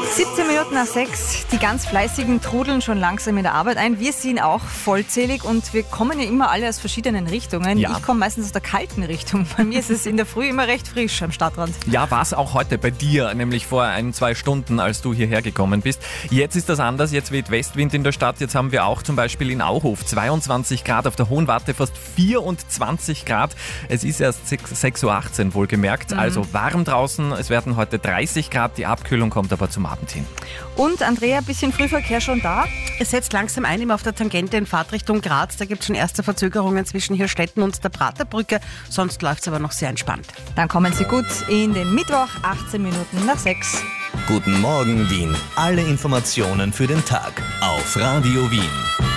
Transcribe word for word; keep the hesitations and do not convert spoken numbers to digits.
siebzehn Minuten nach sechs. Die ganz Fleißigen trudeln schon langsam in der Arbeit ein. Wir sind auch vollzählig und wir kommen ja immer alle aus verschiedenen Richtungen. Ja. Ich komme meistens aus der kalten Richtung. Bei mir ist es in der Früh immer recht frisch am Stadtrand. Ja, war es auch heute bei dir, nämlich vor ein, zwei Stunden, als du hierher gekommen bist. Jetzt ist das anders, jetzt weht Westwind in der Stadt. Jetzt haben wir auch zum Beispiel in Auhof zweiundzwanzig Grad, auf der Hohen Warte fast vierundzwanzig Grad. Es ist erst sechs Uhr achtzehn wohlgemerkt, Mhm. also warm draußen. Es werden heute dreißig Grad, die Abkühlung kommt aber zum Abend hin. Und Andrea, ein bisschen Frühverkehr schon da? Es setzt langsam ein, immer auf der Tangente in Fahrtrichtung Graz. Da gibt es schon erste Verzögerungen zwischen Hirstetten und der Praterbrücke. Sonst läuft es aber noch sehr entspannt. Dann kommen Sie gut in den Mittwoch, achtzehn Minuten nach sechs. Guten Morgen Wien. Alle Informationen für den Tag auf Radio Wien.